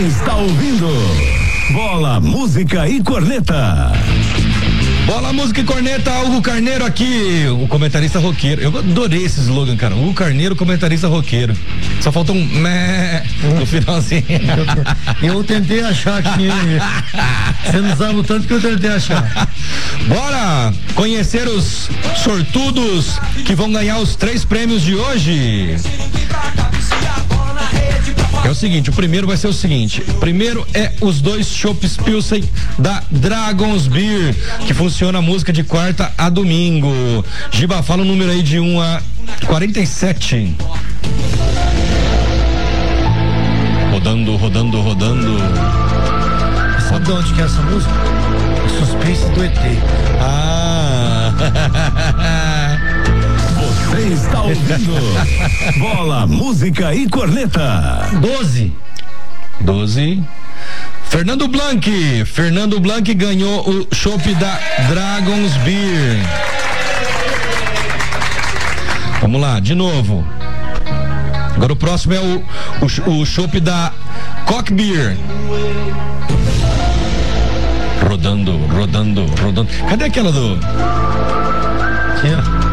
está ouvindo Bola, Música e Corneta. Bola, música e corneta, Hugo Carneiro aqui, o comentarista roqueiro. Eu adorei esse slogan, cara. Hugo Carneiro, comentarista roqueiro. Só falta um meh no finalzinho. Eu tentei achar aqui. Você não sabe o tanto que eu tentei achar. Bora conhecer os sortudos que vão ganhar os 3 prêmios de hoje. É o seguinte, o primeiro vai ser o seguinte, o primeiro é os 2 chopps Pilsen da Dragons Beer, que funciona a música de quarta a domingo. Giba, fala o número aí de 1 a 47. Rodando. Sabe de onde que é essa música? Suspense do ET. Você está ouvindo Bola, Música e Corneta. 12. Fernando Blanc ganhou o chopp da Dragons Beer. Vamos lá, de novo. Agora o próximo é o chopp da Cock Beer. Rodando. Cadê aquela do... Aqui, ó.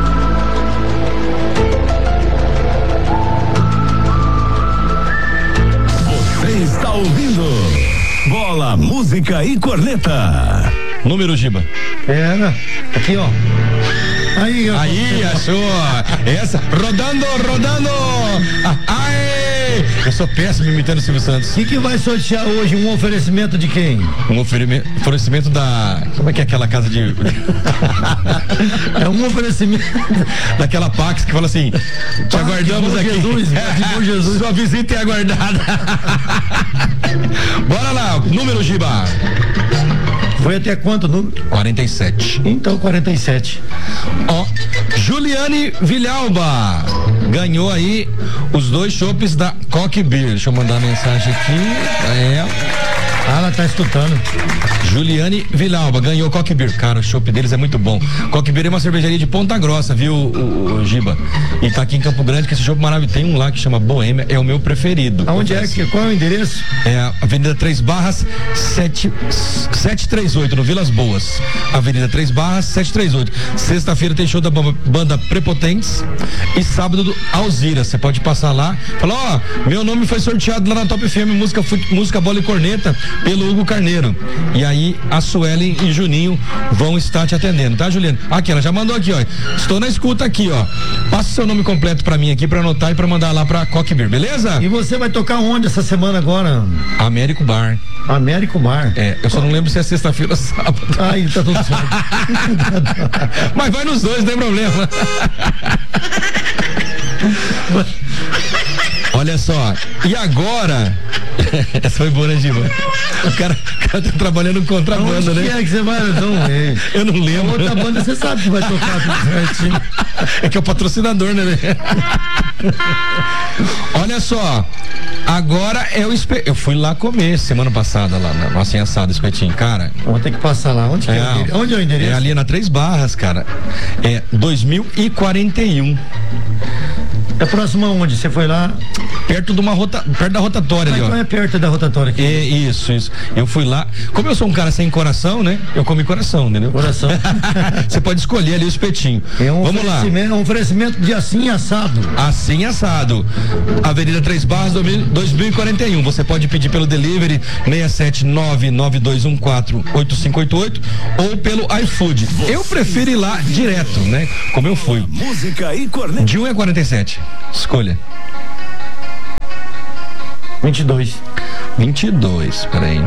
Você está ouvindo Bola, Música e Corneta. Número, Giba. Pera. Aqui, ó. Aí, achou. Essa. Rodando. Aê! Eu sou péssimo imitando o Silvio Santos. O que vai sortear hoje? Um oferecimento de quem? Um oferecimento da... Como é que é aquela casa de... É um oferecimento daquela Pax que fala assim, te aguardamos aqui. Jesus. Sua visita é aguardada. Bora lá, número, Giba. Foi até quanto o número? 47. Então, 47. Ó, Juliane Vilhalba ganhou aí os 2 chopps da Cock Beer. Deixa eu mandar a mensagem aqui pra ela. Ela tá escutando. Juliane Vilhalba ganhou Cock Beer. Cara, o chopp deles é muito bom. Cock Beer é uma cervejaria de Ponta Grossa, viu, o Giba? E tá aqui em Campo Grande, que esse chopp maravilhoso. Tem um lá que chama Boêmia, é o meu preferido. Aonde é que? Qual é o endereço? É Avenida 3 Barras 738, no Vilas Boas. Avenida 3 Barras 738. Sexta-feira tem show da banda Prepotentes e sábado do Alzira. Você pode passar lá, falar, ó, meu nome foi sorteado lá na Top FM, música Bola e Corneta, pelo Hugo Carneiro. E aí a Suelen e Juninho vão estar te atendendo, tá, Juliana? Aqui, ela já mandou aqui, ó. Estou na escuta aqui, ó. Passa o seu nome completo pra mim aqui, pra anotar e pra mandar lá pra Cock Beer, beleza? E você vai tocar onde essa semana agora? Américo Bar. É, eu só não lembro se é sexta-feira ou sábado. Aí, tá tudo certo. Mas vai nos 2, não tem problema. Olha só, e agora? Essa foi boa, né, Giba? O cara tá trabalhando com contrabando, né? Onde que é que você vai? Eu não lembro. A outra banda você sabe que vai tocar tudo certinho. É que é o patrocinador, né? Olha só, agora é o espetinho. Eu fui lá comer semana passada, lá na nossa assada, espetinho, cara. Vamos ter que passar lá. Onde que é o endereço? Onde é o endereço? É ali na 3 Barras, cara. É 2041. É próximo aonde? Você foi lá? Perto da rotatória ali, ó. Não é perto da rotatória aqui. É, isso. Eu fui lá. Como eu sou um cara sem coração, né? Eu comi coração, entendeu? Coração. Você pode escolher ali o espetinho. Vamos lá. É um oferecimento de assim assado. Assim assado. Avenida 3 Barras 2041. Você pode pedir pelo delivery 67992148588 ou pelo iFood. Eu prefiro ir lá direto, né? Como eu fui. Música e Corneta. De 1 a 47. Escolha. 22. Peraí.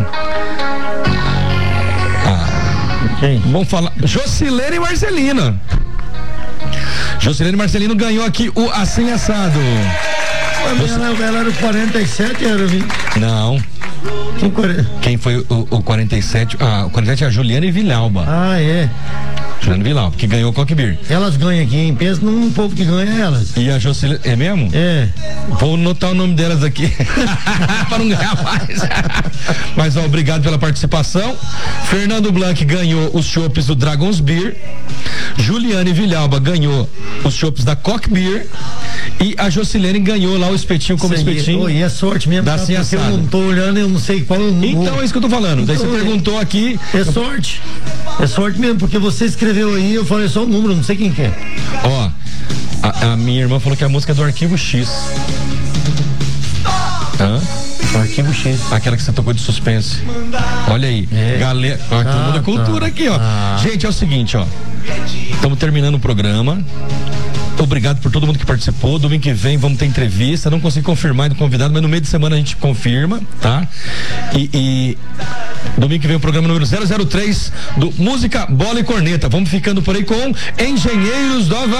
Quem? Vamos falar. Jocilene Marcelino. Jocilene Marcelino ganhou aqui o Assim Assado. Ela era o 47, era 20. Não. Quem foi o 47? O 47 é a Juliane Vilhalba. Ah, é. Juliane Vilhalba, que ganhou o Cock Beer. Elas ganham aqui, hein? Pensa num povo que ganha elas. E a Jocilene, é mesmo? É. Vou anotar o nome delas aqui para não ganhar mais. Mas ó, obrigado pela participação. Fernando Blanc ganhou os chopps do Dragons Beer. Juliane Vilhalba ganhou os chopps da Cock Beer. E a Jocilene ganhou lá o espetinho como espetinho. E é sorte mesmo, da porque eu não tô olhando, eu não sei qual Então é isso que eu tô falando. Daí você perguntou aqui. É sorte. É sorte mesmo, porque você escreveu aí, eu falei só o número, não sei quem que é. Ó, a minha irmã falou que a música é do Arquivo X. Hã? Arquivo X. Aquela que você tocou de suspense. Olha aí. Galera. Todo mundo é cultura aqui, ó. Gente, é o seguinte, ó. Estamos terminando o programa. Obrigado por todo mundo que participou. Domingo que vem vamos ter entrevista. Não consegui confirmar do convidado, mas no meio de semana a gente confirma, tá? E domingo que vem o programa número 003 do Música, Bola e Corneta. Vamos ficando por aí com Engenheiros do Havaí.